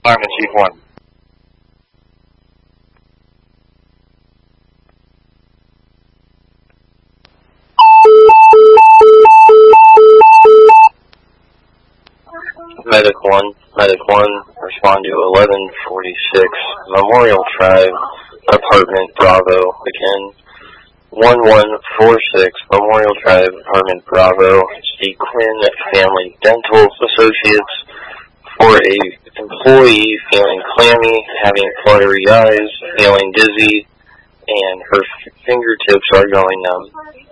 Fireman Chief 1. Medic 1, respond to 1146 Memorial Drive, Apartment Bravo. Again, 1146 Memorial Drive, Apartment Bravo. It's the Quinn Family Dental Associates for a employee feeling clammy, having fluttery eyes, feeling dizzy, and her fingertips are going numb.